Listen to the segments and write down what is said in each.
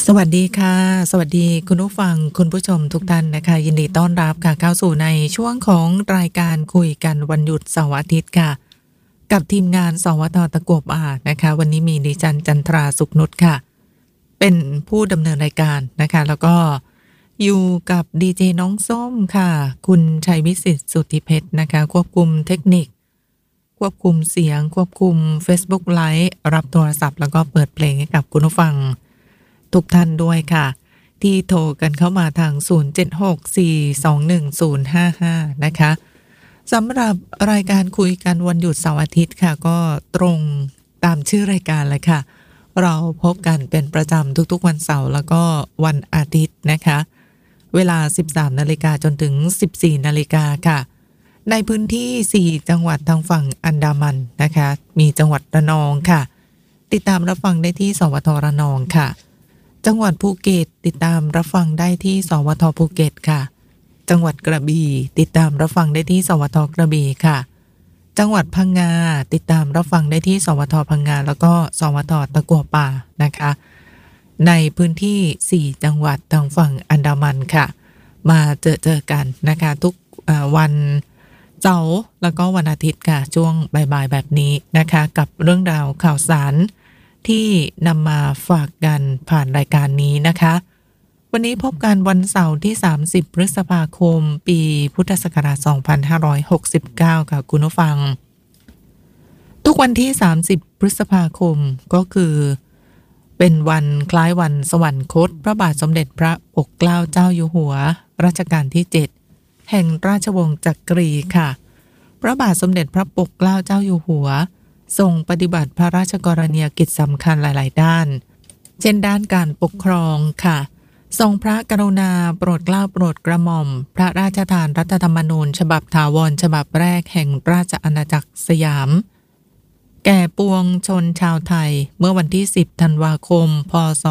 สวัสดีค่ะสวัสดีคุณผู้ฟังคุณผู้ชมทุกท่านนะคะยินดีต้อนรับค่ะเข้าสู่ในช่วงของรายการคุยกันวันหยุดเสาร์อาทิตย์ค่ะกับทีมงานสวทตะกั่วป่านะคะวันนี้มีดิฉันจันทราสุขนุชค่ะเป็นผู้ดำเนินรายการนะคะแล้วก็อยู่กับดีเจน้องส้มค่ะคุณชัยวิสิทธิ์สุทธิเพชรนะคะควบคุมเทคนิคควบคุมเสียงควบคุม Facebook Live รับโทรศัพท์แล้วก็เปิดเพลงให้กับคุณผู้ฟังทุกท่านด้วยค่ะที่โทรกันเข้ามาทาง0764210055นะคะสำหรับรายการคุยกันวันหยุดเสาร์อาทิตย์ค่ะก็ตรงตามชื่อรายการเลยค่ะเราพบกันเป็นประจำทุกๆวันเสาร์แล้วก็วันอาทิตย์นะคะเวลา 13 นาฬิกาจนถึง 14 นาฬิกาค่ะในพื้นที่ 4 จังหวัดทางฝั่งอันดามันนะคะมีจังหวัดระนองค่ะติดตามรับฟังได้ที่สวทระนองค่ะจังหวัดภูเก็ตติดตามรับฟังได้ที่สวทภูเก็ตค่ะจังหวัดกระบี่ติดตามรับฟังได้ที่สวทกระบี่ค่ะจังหวัดพังงาติดตามรับฟังได้ที่สวทพังงาแล้วก็สวทตะกั่วป่านะคะในพื้นที่ 4 จังหวัดทางฝั่งอันดามันค่ะมาเจอกันนะคะทุกวันเสาร์แล้วก็วันอาทิตย์ค่ะช่วงบ่ายๆแบบนี้นะคะกับเรื่องราวข่าวสารที่นำมาฝากกันผ่านรายการนี้นะคะวันนี้พบกันวันเสาร์ที่30พฤษภาคมปีพุทธศักราช2569ค่ะคุณผู้ฟังทุกวันที่30พฤษภาคมก็คือเป็นวันคล้ายวันสวรรคตพระบาทสมเด็จพระปกเกล้าเจ้าอยู่หัวรัชกาลที่7แห่งราชวงศ์จักรีค่ะพระบาทสมเด็จพระปกเกล้าเจ้าอยู่หัวทรงปฏิบัติพระราชกรณียกิจสำคัญหลายๆด้านเช่นด้านการปกครองค่ะทรงพระกรุณาโปรดเกล้าโปรดกระหม่อมพระราชทานรัฐธรรมนูญฉบับถาวรฉบับแรกแห่งราชอาณาจักรสยามแก่ปวงชนชาวไทยเมื่อวันที่10ธันวาคมพ.ศ.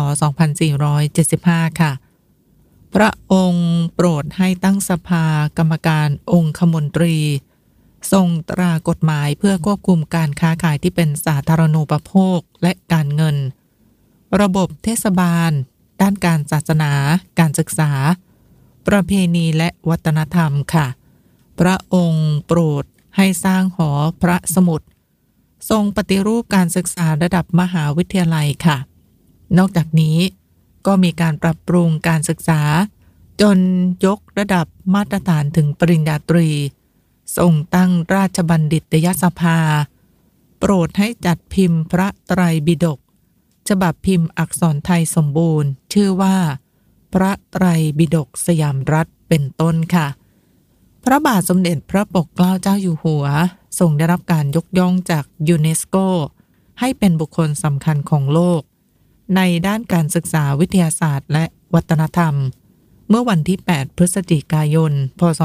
2475ค่ะพระองค์โปรดให้ตั้งสภากรรมการองคมนตรีทรงตรากฎหมายเพื่อควบคุมการค้าขายที่เป็นสาธารณูปโภคและการเงินระบบเทศบาลด้านการศาสนาการศึกษาประเพณีและวัฒนธรรมค่ะพระองค์โปรดให้สร้างหอพระสมุดทรงปฏิรูปการศึกษาระดับมหาวิทยาลัยค่ะนอกจากนี้ก็มีการปรับปรุงการศึกษาจนยกระดับมาตรฐานถึงปริญญาตรีทรงตั้งราชบัณฑิตยสภาโปรดให้จัดพิมพ์พระไตรปิฎกฉบับพิมพ์อักษรไทยสมบูรณ์ชื่อว่าพระไตรปิฎกสยามรัฐเป็นต้นค่ะพระบาทสมเด็จพระปกเกล้าเจ้าอยู่หัวทรงได้รับการยกย่องจากยูเนสโกให้เป็นบุคคลสำคัญของโลกในด้านการศึกษาวิทยาศาสตร์และวัฒนธรรมเมื่อวันที่8พฤศจิกายนพ.ศ.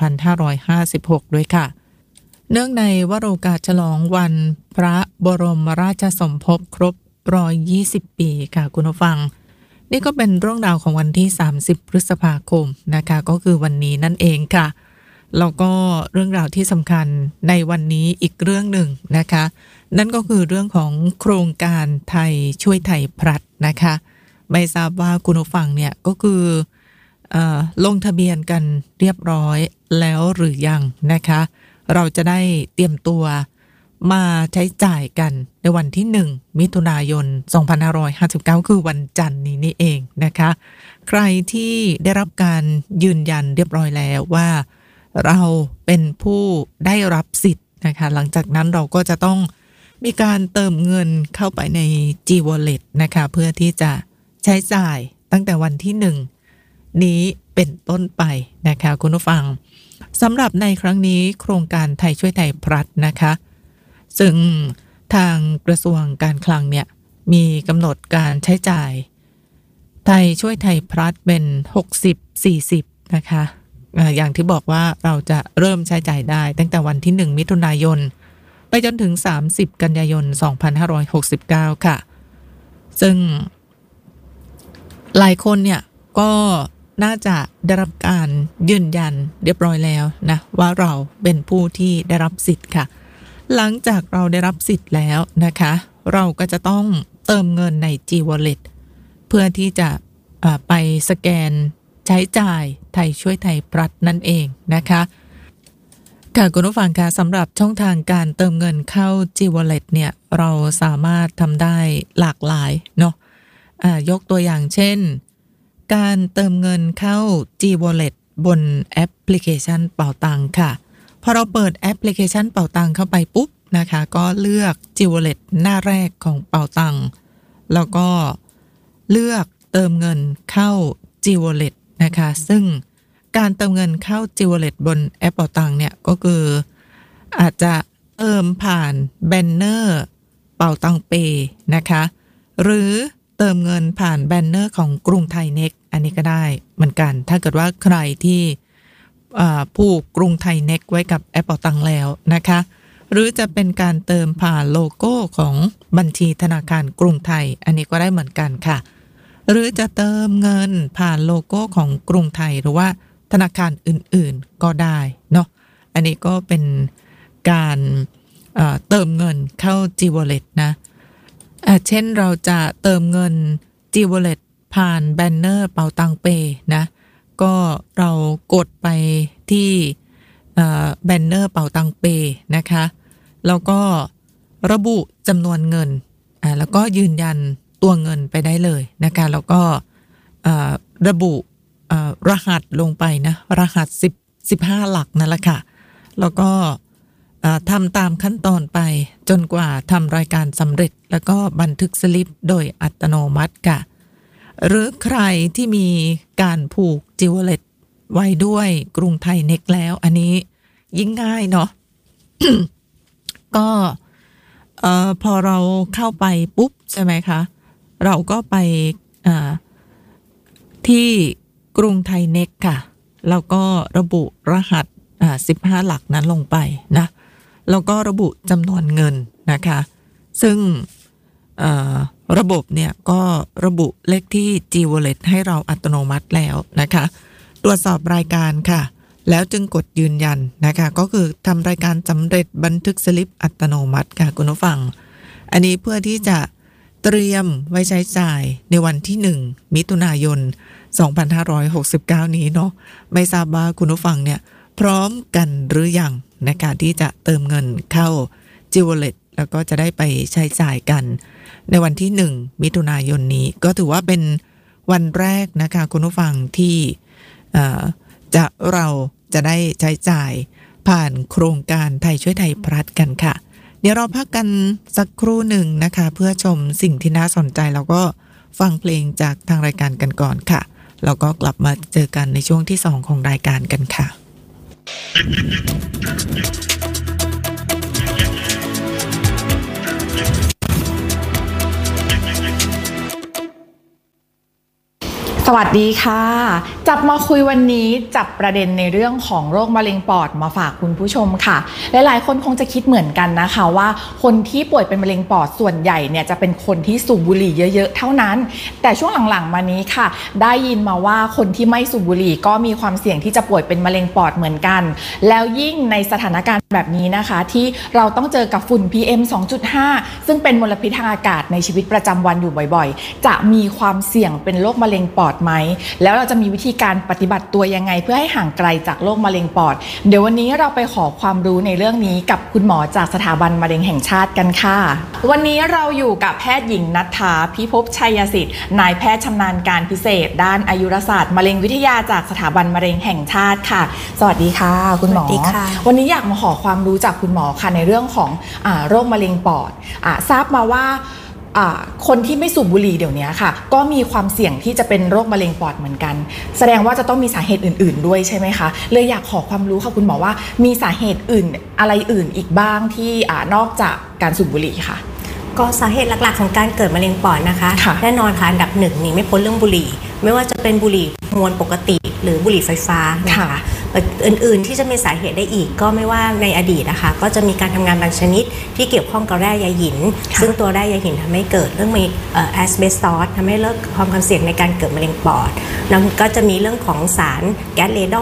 2556ด้วยค่ะเนื่องในวโรกาสฉลองวันพระบรมราชสมภพครบ120ปีค่ะคุณผู้ฟังนี่ก็เป็นเรื่องราวของวันที่30พฤษภาคมนะคะก็คือวันนี้นั่นเองค่ะแล้วก็เรื่องราวที่สำคัญในวันนี้อีกเรื่องหนึ่งนะคะนั่นก็คือเรื่องของโครงการไทยช่วยไทยพลัดนะคะไม่ทราบว่าคุณผู้ฟังเนี่ยก็คือลงทะเบียนกันเรียบร้อยแล้วหรือยังนะคะเราจะได้เตรียมตัวมาใช้จ่ายกันในวันที่1มิถุนายน2559คือวันจันทร์นี้นี่เองนะคะใครที่ได้รับการยืนยันเรียบร้อยแล้วว่าเราเป็นผู้ได้รับสิทธิ์นะคะหลังจากนั้นเราก็จะต้องมีการเติมเงินเข้าไปใน G-Wallet นะคะเพื่อที่จะใช้จ่ายตั้งแต่วันที่1นี้เป็นต้นไปนะคะคุณผู้ฟังสำหรับในครั้งนี้โครงการไทยช่วยไทยพลัดนะคะซึ่งทางกระทรวงการคลังเนี่ยมีกำหนดการใช้จ่ายไทยช่วยไทยพลัดเป็น60-40นะคะอย่างที่บอกว่าเราจะเริ่มใช้จ่ายได้ตั้งแต่วันที่1มิถุนายนไปจนถึง30กันยายน2569ค่ะซึ่งหลายคนเนี่ยก็น่าจะได้รับการยืนยันเรียบร้อยแล้วนะว่าเราเป็นผู้ที่ได้รับสิทธิ์ค่ะหลังจากเราได้รับสิทธิ์แล้วนะคะเราก็จะต้องเติมเงินใน G-Wallet เพื่อที่จะไปสแกนใช้จ่ายไทยช่วยไทยพลัสนั่นเองนะคะค่ะคุณผู้ฟังคะสำหรับช่องทางการเติมเงินเข้า G-Wallet เนี่ยเราสามารถทำได้หลากหลายเนาะยกตัวอย่างเช่นการเติมเงินเข้า G-Wallet บนแอปพลิเคชันเป๋าตังค่ะพอเราเปิดแอปพลิเคชันเป๋าตังเข้าไปปุ๊บนะคะก็เลือก G-Wallet หน้าแรกของเป๋าตังแล้วก็เลือกเติมเงินเข้า G-Wallet นะคะซึ่งการเติมเงินเข้า G-Wallet บนแอปเป๋าตังเนี่ยก็คืออาจจะเติมผ่านแบนเนอร์เป๋าตังเปย์นะคะหรือเติมเงินผ่านแบนเนอร์ของกรุงไทยเน็กอันนี้ก็ได้เหมือนกันถ้าเกิดว่าใครที่ผูกกรุงไทยเน็กไว้กับแอปเป๋าตังแล้วนะคะหรือจะเป็นการเติมผ่านโลโก้ของบัญชีธนาคารกรุงไทยอันนี้ก็ได้เหมือนกันค่ะหรือจะเติมเงินผ่านโลโก้ของกรุงไทยหรือว่าธนาคารอื่นๆก็ได้เนาะอันนี้ก็เป็นการเติมเงินเข้า G-Wallet นะเช่นเราจะเติมเงิน G-Wallet ผ่านแบนเนอร์เป๋าตังเปย์นะก็เรากดไปที่แบนเนอร์เป๋าตังเปย์นะคะแล้วก็ระบุจำนวนเงินแล้วก็ยืนยันตัวเงินไปได้เลยนะคะแล้วก็ระบุรหัสลงไปนะรหัส15หลักนั่นแหละค่ะแล้วก็ทำตามขั้นตอนไปจนกว่าทำรายการสำเร็จแล้วก็บันทึกสลิปโดยอัตโนมัติค่ะหรือใครที่มีการผูก G-Wallet ไว้ด้วยกรุงไทยเน็กแล้วอันนี้ยิ่งง่ายเนาะ ก็พอเราเข้าไปปุ๊บใช่ไหมคะเราก็ไปที่กรุงไทยเน็กค่ะแล้วก็ระบุรหัส15หลักนั้นลงไปนะแล้วก็ระบุจำนวนเงินนะคะซึ่งระบบเนี่ยก็ระบุเลขที่ G-Wallet ให้เราอัตโนมัติแล้วนะคะตรวจสอบรายการค่ะแล้วจึงกดยืนยันนะคะก็คือทำรายการสำเร็จบันทึกสลิปอัตโนมัติค่ะคุณผู้ฟังอันนี้เพื่อที่จะเตรียมไว้ใช้จ่ายในวันที่1มิถุนายน2569นี้เนาะไม่ทราบว่าคุณผู้ฟังเนี่ยพร้อมกันหรือยังในการที่จะเติมเงินเข้า G-Wallet แล้วก็จะได้ไปใช้จ่ายกันในวันที่1มิถุนายนนี้ก็ถือว่าเป็นวันแรกนะคะคุณผู้ฟังที่เราจะได้ใช้จ่ายผ่านโครงการไทยช่วยไทยพลัสกันค่ะเดี๋ยวเราพักกันสักครู่หนึ่งนะคะเพื่อชมสิ่งที่น่าสนใจแล้วก็ฟังเพลงจากทางรายการกันก่อนค่ะแล้วก็กลับมาเจอกันในช่วงที่2ของรายการกันค่ะสวัสดีค่ะจับมาคุยวันนี้จับประเด็นในเรื่องของโรคมะเร็งปอดมาฝากคุณผู้ชมค่ะหลายๆคนคงจะคิดเหมือนกันนะคะว่าคนที่ป่วยเป็นมะเร็งปอดส่วนใหญ่เนี่ยจะเป็นคนที่สูบบุหรี่เยอะๆเท่านั้นแต่ช่วงหลังๆมานี้ค่ะได้ยินมาว่าคนที่ไม่สูบบุหรี่ก็มีความเสี่ยงที่จะป่วยเป็นมะเร็งปอดเหมือนกันแล้วยิ่งในสถานการณ์แบบนี้นะคะที่เราต้องเจอกับฝุ่น PM 2.5 ซึ่งเป็นมลพิษทางอากาศในชีวิตประจำวันอยู่บ่อยๆจะมีความเสี่ยงเป็นโรคมะเร็งปอดไหมแล้วเราจะมีวิธีการปฏิบัติตัวยังไงเพื่อให้ห่างไกลจากโรคมะเร็งปอดเดี๋ยววันนี้เราไปขอความรู้ในเรื่องนี้กับคุณหมอจากสถาบันมะเร็งแห่งชาติกันค่ะวันนี้เราอยู่กับแพทย์หญิงณัฐฐาพิภพชัยสิทธิ์นายแพทย์ชำนาญการพิเศษด้านอายุรศาสตร์มะเร็งวิทยาจากสถาบันมะเร็งแห่งชาติค่ะสวัสดีค่ะคุณหมอวันนี้อยากมาขอความรู้จากคุณหมอค่ะในเรื่องของโรคมะเร็งปอดทราบมาว่าคนที่ไม่สูบบุหรี่เดี๋ยวนี้ค่ะก็มีความเสี่ยงที่จะเป็นโรคมะเร็งปอดเหมือนกันแสดงว่าจะต้องมีสาเหตุอื่นๆด้วยใช่ไหมคะเลยอยากขอความรู้ค่ะคุณหมอว่ามีสาเหตุอื่นอะไรอื่นอีกบ้างที่นอกจากการสูบบุหรี่ค่ะก็สาเหตุหลักๆของการเกิดมะเร็งปอดนะคะแน่นอนค่ะอันดับหนึ่งนี่ไม่พ้นเรื่องบุหรี่ไม่ว่าจะเป็นบุหรี่มวลปกติหรือบุหรี่ไฟฟ้านะคะอื่นๆที่จะมีสาเหตุได้อีกก็ไม่ว่าในอดีตนะคะก็จะมีการทำงานบางชนิดที่เกี่ยวข้องกับแร่ใยหินซึ่งตัวแร่ใยหินทำให้เกิดเรื่องมีแอสเบสตอสทำให้เลิกความเสี่ยงในการเกิดมะเร็งปอดแล้วก็จะมีเรื่องของสารแก๊สเรดอน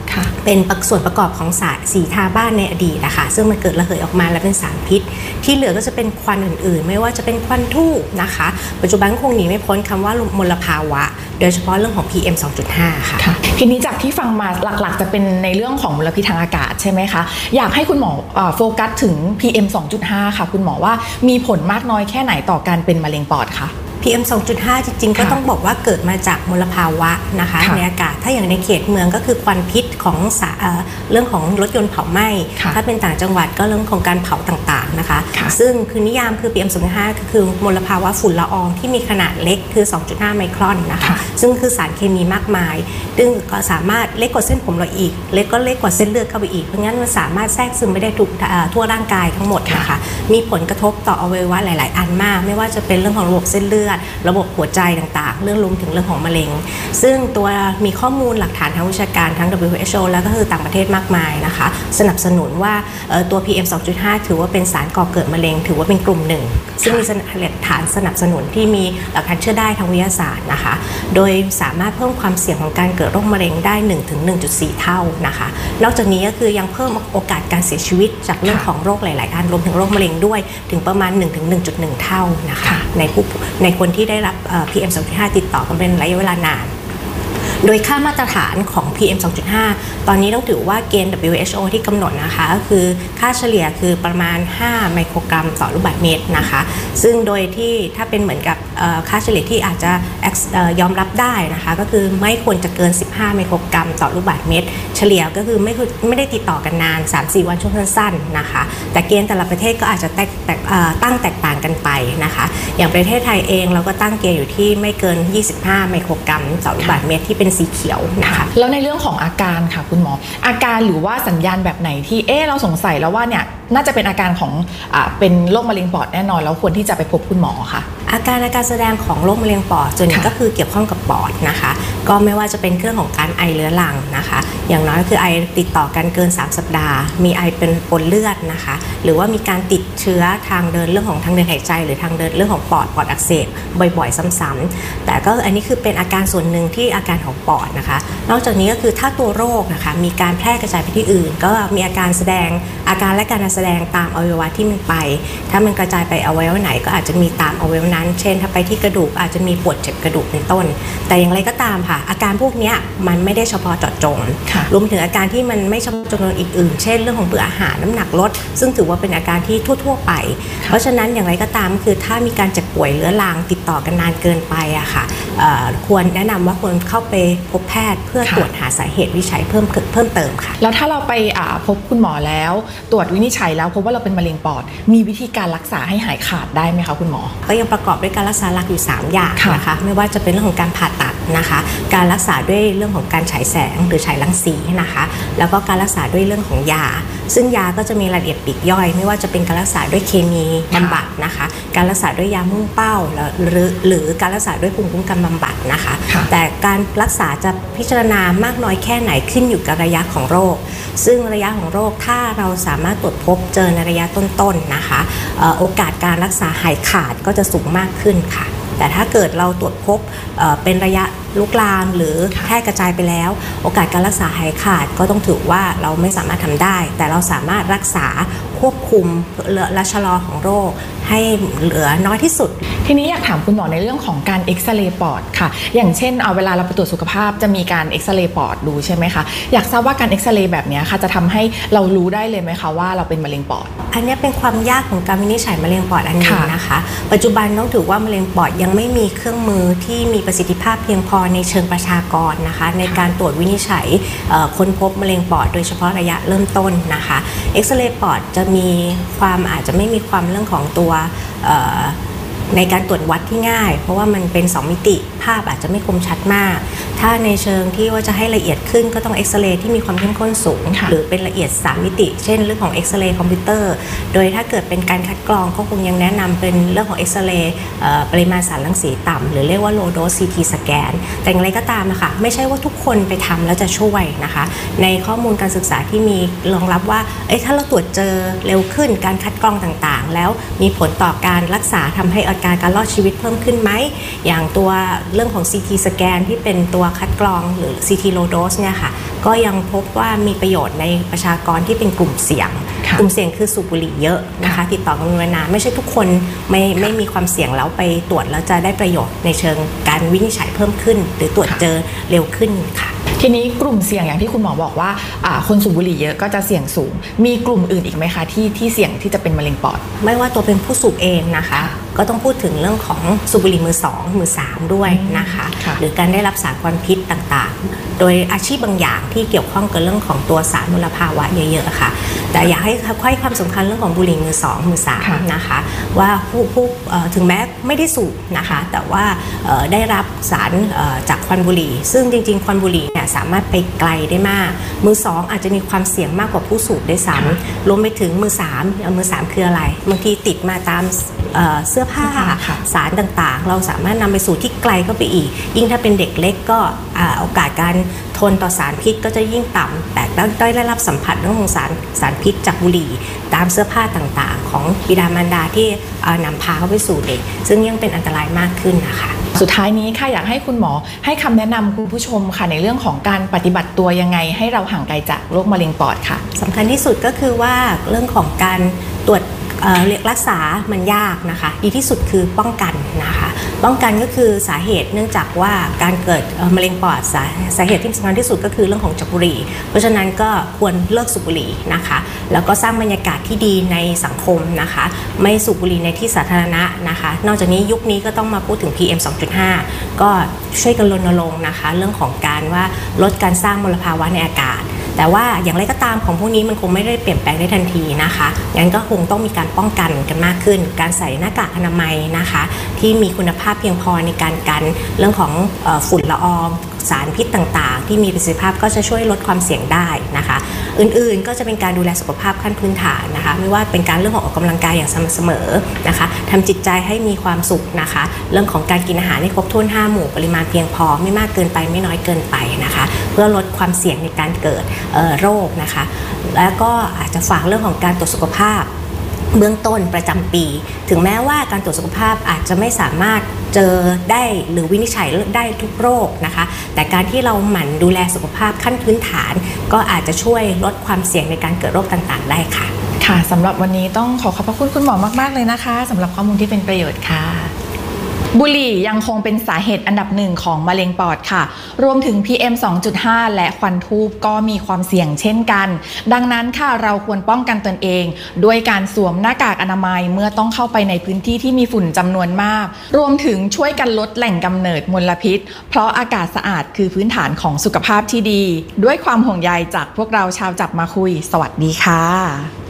เป็นส่วนประกอบของสารสีทาบ้านในอดีตนะคะซึ่งมันเกิดระเหยออกมาแล้วเป็นสารพิษที่เหลือก็จะเป็นควันอื่นๆไม่ว่าจะเป็นควันทูบนะคะปัจจุบันคงหนีไม่พ้นคำว่ามลภาวะโดยเฉพาะเรื่องของ PM 2.5 ค่ะทีนี้จากที่ฟังมาหลักๆจะเป็นในเรื่องของมลพิษทางอากาศใช่ไหมคะอยากให้คุณหมอโฟกัสถึง PM 2.5 ค่ะคุณหมอว่ามีผลมากน้อยแค่ไหนต่อการเป็นมะเร็งปอดคะ PM 2.5 จริงๆก็ต้องบอกว่าเกิดมาจากมลภาวะนะคะในอากาศถ้าอย่างในเขตเมืองก็คือควันพิษของเรื่องของรถยนต์เผาไหม้ถ้าเป็นต่างจังหวัดก็เรื่องของการเผาต่างๆนะคะซึ่งคือนิยามคือ PM 2.5 คือมลภาวะฝุ่นละอองที่มีขนาดเล็กคือ 2.5 ไมครอนนะคะซึ่งคือสารเคมีมากมายซึ่งก็สามารถเล็กกว่าเส้นผมเราอีกเล็กก็เล็กกว่าเส้นเลือดเข้าไปอีกเพราะงั้นมันสามารถแทรกซึมไม่ได้ทั่วร่างกายทั้งหมดนะคะมีผลกระทบต่ออวัยวะหลายๆอันมากไม่ว่าจะเป็นเรื่องของระบบเส้นเลือดระบบหัวใจต่างๆเรื่องรวมถึงเรื่องของมะเร็งซึ่งตัวมีข้อมูลหลักฐานทางวิชาการทั้ง WHO แล้วก็คือต่างประเทศมากมายนะคะสนับสนุนว่าตัว PM 2.5 ถือว่าเป็นสารก่อเกิดมะเร็งถือว่าเป็นกลุ่มหนึ่งซึ่งมีหลักฐานสนับสนุนที่มีหลักฐานเชื่อได้ทางวิทยาศาสตร์นะคะโดยสามารถเพิ่มความเสี่ยงของการเกิดโรคมะเร็งได้ 1-1.4 เท่านะคะนอกจากนี้ก็คือยังเพิ่มโอกาสการเสียชีวิตจากเรื่องของโรคหลายๆอันรวมถึงโรคมะเร็งด้วยถึงประมาณ 1-1.1 เท่านะคะในคนที่ได้รับPM 2.5 ติดต่อกันเป็นระยะเวลานานโดยค่ามาตรฐานของ PM 2.5 ตอนนี้ต้องถือว่าเกณฑ์ WHO ที่กำหนดนะคะก็คือค่าเฉลี่ยคือประมาณ5ไมโครกรัมต่อลูกบาศก์เมตรนะคะซึ่งโดยที่ถ้าเป็นเหมือนกับค่าเฉลี่ยที่อาจจะยอมรับได้นะคะก็คือไม่ควรจะเกิน15ไมโครกรัมต่อลูกบาศก์เมตรเฉลี่ยก็คือไม่ได้ติดต่อกันนาน 3-4 วันช่วงสั้นๆนะคะแต่เกณฑ์แต่ละประเทศก็อาจจะตั้งแตกต่างกันไปนะคะอย่างประเทศไทยเองเราก็ตั้งเกณฑ์อยู่ที่ไม่เกิน25ไมโครกรัมต่อลูกบาศก์เมตรที่เป็นสีเขียวนะคะแล้วในเรื่องของอาการค่ะคุณหมออาการหรือว่าสัญญาณแบบไหนที่เราสงสัยแล้วว่าเนี่ยน่าจะเป็นอาการของเป็นโรคมะเร็งปอดแน่นอนแล้วควรที่จะไปพบคุณหมอค่ะอาการแสดงของโรคมะเร็งปอดส่วนใหญ่ก็คือเกี่ยวข้องกับปอดนะคะก็ไม่ว่าจะเป็นเรื่องของการไอเรื้อรังนะคะอย่างน้อยก็คือไอติดต่อกันเกิน3สัปดาห์มีไอเป็นปนเลือดนะคะหรือว่ามีการติดเชื้อทางเดินเรื่องของทางเดินหายใจหรือทางเดินเรื่องของปอดอักเสบบ่อยๆซ้ำๆแต่ก็อันนี้คือเป็นอาการส่วนหนึ่งที่อาการของปอดนะคะนอกจากนี้ก็คือถ้าตัวโรคนะคะมีการแพร่กระจายไปที่อื่นก็มีอาการแสดงอาการและการแสดงตามอวัยวะที่มันไปถ้ามันกระจายไปอวัยวะไหนก็อาจจะมีตามอวัยวะนั้นเช่นถ้าไปที่กระดูกอาจจะมีปวดเจ็บกระดูกเป็นต้นแต่อย่างไรก็ตามค่ะอาการพวกนี้มันไม่ได้เฉพาะเจาะจงรวมถึงอาการที่มันไม่เฉพาะเจาะจงอีกอื่นเช่นเรื่องของเบื่ออาหารน้ำหนักลดซึ่งถือว่าเป็นอาการที่ทั่วๆไปเพราะฉะนั้นอย่างไรก็ตามคือถ้ามีการเจ็บป่วยเรื้อรังติดต่อกันนานเกินไปอะค่ะควรแนะนำว่าควรเข้าไปพบแพทย์เพื่อตรวจหาสาเหตุวิจัยเพิ่มเติมค่ะแล้วถ้าเราไปพบคุณหมอแล้วตรวจวินิจฉัยแล้วพบว่าเราเป็นมะเร็งปอดมีวิธีการรักษาให้หายขาดได้ไหมคะคุณหมอก็ยังประกอบด้วยการรักษาหลักอยู่3อย่างนะคะไม่ว่าจะเป็นเรื่องของการผ่าตัดนะคะการรักษาด้วยเรื่องของการฉายแสงหรือฉายรังสีนะคะแล้วก็การรักษาด้วยเรื่องของยาซึ่งยาก็จะมีรายละเอียดปลีกย่อยไม่ว่าจะเป็นการรักษาด้วยเคมีบำบัดนะคะการรักษาด้วยยามุ่งเป้าหรือการรักษาด้วยภูมิคุ้มกันบำบัดนะคะแต่การรักษาจะพิจารณามากน้อยแค่ไหนขึ้นอยู่กับระยะของโรคซึ่งระยะของโรคถ้าเราสามารถตรวจพบเจอในระยะต้นๆนะคะโอกาสการรักษาหายขาดก็จะสูงมากขึ้นค่ะแต่ถ้าเกิดเราตรวจพบเป็นระยะลุกลามหรือแพร่กระจายไปแล้วโอกาสการรักษาหายขาดก็ต้องถือว่าเราไม่สามารถทำได้แต่เราสามารถรักษาควบคุมและชะลอของโรคให้เหลือน้อยที่สุดทีนี้อยากถามคุณหมอในเรื่องของการเอ็กซเรย์ปอดค่ะอย่างเช่นเวลาเราไปตรวจสุขภาพจะมีการเอ็กซเรย์ปอดดูใช่ไหมคะอยากทราบว่าการเอ็กซเรย์แบบนี้ค่ะจะทำให้เรารู้ได้เลยไหมคะว่าเราเป็นมะเร็งปอดอันนี้เป็นความยากของการวินิจฉัยมะเร็งปอดอันนี้นะคะปัจจุบันต้องถือว่ามะเร็งปอดยังไม่มีเครื่องมือที่มีประสิทธิภาพเพียงพอในเชิงประชากรนะคะในการตรวจวินิจฉัยค้นพบมะเร็งปอดโดยเฉพาะระยะเริ่มต้นนะคะเอ็กซเรย์ปอดจะมีความอาจจะไม่มีความเรื่องของตัวในการตรวจวัดที่ง่ายเพราะว่ามันเป็น2มิติภาพอาจจะไม่คมชัดมากถ้าในเชิงที่ว่าจะให้ละเอียดขึ้นก็ต้องเอ็กซเรย์ที่มีความเข้มข้นสูงหรือเป็นละเอียด3มิติเช่นเรื่องของเอ็กซเรย์คอมพิวเตอร์โดยถ้าเกิดเป็นการคัดกรองก็คงยังแนะนำเป็นเรื่องของเอ็กซเรย์ปริมาณสารรังสีต่ำหรือเรียกว่า low dose CT สแกนแต่อย่างไรก็ตามนะคะไม่ใช่ว่าทุกคนไปทำแล้วจะช่วยนะคะในข้อมูลการศึกษาที่มีรองรับว่าถ้าเราตรวจเจอเร็วขึ้นการคัดกรองต่างๆแล้วมีผลต่อการรักษาทำให้อาการรอดชีวิตเพิ่มขึ้นไหมอย่างตัวเรื่องของ CT สแกนที่เป็นตัวคัดกรองหรือ CT low dose เนี่ยค่ะก็ก็ยังพบว่ามีประโยชน์ในประชากรที่เป็นกลุ่มเสี่ยงกลุ่มเสี่ยงคือสูบบุหรี่เยอะนะคะติดต่อกันนานไม่ใช่ทุกคนไม่มีความเสี่ยงแล้วไปตรวจแล้วจะได้ประโยชน์ในเชิงการวินิจฉัยเพิ่มขึ้นหรือตรวจเจอเร็วขึ้นค่ะทีนี้กลุ่มเสี่ยงอย่างที่คุณหมอบอกว่าคนสูบบุหรี่เยอะก็จะเสี่ยงสูงมีกลุ่มอื่นอีกไหมคะที่เสี่ยงที่จะเป็นมะเร็งปอดไม่ว่าตัวเป็นผู้สูบเองนะคะก็ต้องพูดถึงเรื่องของสูบบุหรี่มือ2มือ3ด้วยนะคะหรือการได้รับสารควันพิษต่างๆโดยอาชีพบางอย่างที่เกี่ยวข้องกับเรื่องของตัวสารมลภาวะเยอะๆค่ะแต่อยากให้ความสำคัญเรื่องของบุหรี่มือ2มือ3นะคะว่าผู้ถึงแม้ไม่ได้สูบนะคะแต่ว่าได้รับสารจากควันบุหรี่ซึ่งจริงๆควันบุหรี่เนี่ยสามารถไปไกลได้มากมือ2อาจจะมีความเสี่ยงมากกว่าผู้สูบด้วยซ้ำรวมไปถึงมือ3คืออะไรบางทีติดมาตามเสื้อผ้าสารต่างๆเราสามารถนำไปสู่ที่ไกลก็ไปอีกยิ่งถ้าเป็นเด็กเล็กก็โอกาสการทนต่อสารพิษก็จะยิ่งต่ำแต่ได้รับสัมผัสเรื่องของสารพิษจากบุหรี่ตามเสื้อผ้าต่างๆของบิดามารดาที่นำพาเข้าไปสู่เด็กซึ่งยังเป็นอันตรายมากขึ้นนะคะสุดท้ายนี้ค่ะอยากให้คุณหมอให้คำแนะนำคุณผู้ชมค่ะในเรื่องของการปฏิบัติตัวยังไงให้เราห่างไกลจากโรคมะเร็งปอดค่ะสำคัญที่สุดก็คือว่าเรื่องของการตรวจรักษามันยากนะคะดีที่สุดคือป้องกันนะคะป้องกันก็คือสาเหตุเนื่องจากว่าการเกิดมะเร็งปอดสาเหตุที่สำคัญที่สุดก็คือเรื่องของจากบุหรี่เพราะฉะนั้นก็ควรเลิกสูบบุหรี่นะคะแล้วก็สร้างบรรยากาศที่ดีในสังคมนะคะไม่สูบบุหรี่ในที่สาธารณะนะคะนอกจากนี้ยุคนี้ก็ต้องมาพูดถึง PM 2.5 ก็ช่วยกันรณรงค์นะคะเรื่องของการว่าลดการสร้างมลภาวะในอากาศแต่ว่าอย่างไรก็ตามของพวกนี้มันคงไม่ได้เปลี่ยนแปลงได้ทันทีนะคะงั้นก็คงต้องมีการป้องกันกันมากขึ้นการใส่หน้ากากอนามัยนะคะที่มีคุณภาพเพียงพอในการกันเรื่องของฝุ่นละอองสารพิษต่างๆที่มีประสิทธิภาพก็จะช่วยลดความเสี่ยงได้นะคะอื่นๆก็จะเป็นการดูแลสุขภาพขั้นพื้นฐานนะคะไม่ว่าเป็นการเรื่องของออกกำลังกายอย่างสม่ำเสมอนะคะทำจิตใจให้มีความสุขนะคะเรื่องของการกินอาหารให้ครบถ้วน5หมู่ปริมาณเพียงพอไม่มากเกินไปไม่น้อยเกินไปนะคะเพื่อลดความเสี่ยงในการเกิดโรคนะคะแล้วก็อาจจะฝากเรื่องของการตรวจสุขภาพเบื้องต้นประจำปีถึงแม้ว่าการตรวจสุขภาพอาจจะไม่สามารถเจอได้หรือวินิจฉัยได้ทุกโรคนะคะแต่การที่เราหมั่นดูแลสุขภาพขั้นพื้นฐานก็อาจจะช่วยลดความเสี่ยงในการเกิดโรคต่างๆได้ค่ะค่ะสำหรับวันนี้ต้องขอบพระคุณคุณหมอมากๆเลยนะคะสำหรับข้อมูลที่เป็นประโยชน์ค่ะบุหรี่ยังคงเป็นสาเหตุอันดับ1ของมะเร็งปอดค่ะรวมถึง PM 2.5 และควันธูปก็มีความเสี่ยงเช่นกันดังนั้นค่ะเราควรป้องกันตนเองด้วยการสวมหน้ากากอนามัยเมื่อต้องเข้าไปในพื้นที่ที่มีฝุ่นจำนวนมากรวมถึงช่วยกันลดแหล่งกำเนิดมลพิษเพราะอากาศสะอาดคือพื้นฐานของสุขภาพที่ดีด้วยความห่วงใยจากพวกเราชาวจับมาคุยสวัสดีค่ะ